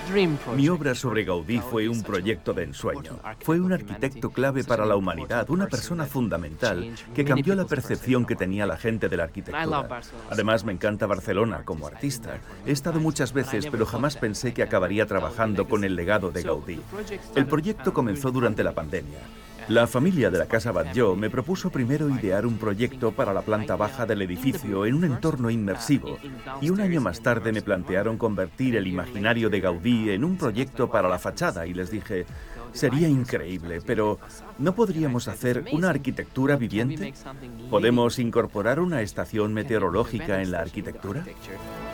Mi obra sobre Gaudí fue un proyecto de ensueño. Fue un arquitecto clave para la humanidad, una persona fundamental que cambió la percepción que tenía la gente de la arquitectura. Además, me encanta Barcelona como artista. He estado muchas veces, pero jamás pensé que acabaría trabajando con el legado de Gaudí. El proyecto comenzó durante la pandemia. La familia de la Casa Batlló me propuso primero idear un proyecto para la planta baja del edificio en un entorno inmersivo, y un año más tarde me plantearon convertir el imaginario de Gaudí en un proyecto para la fachada, y les dije, sería increíble, pero ¿no podríamos hacer una arquitectura viviente? ¿Podemos incorporar una estación meteorológica en la arquitectura?